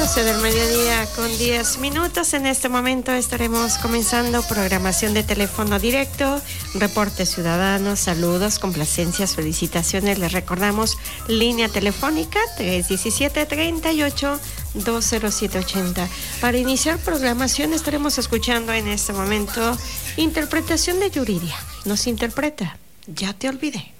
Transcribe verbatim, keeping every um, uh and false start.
doce del mediodía con diez minutos. En este momento estaremos comenzando programación de teléfono directo, reportes ciudadanos, saludos, complacencias, felicitaciones. Les recordamos línea telefónica tres uno siete, tres ocho, dos cero siete ocho cero. Para iniciar programación estaremos escuchando en este momento interpretación de Yuridia. Nos interpreta Ya te olvidé.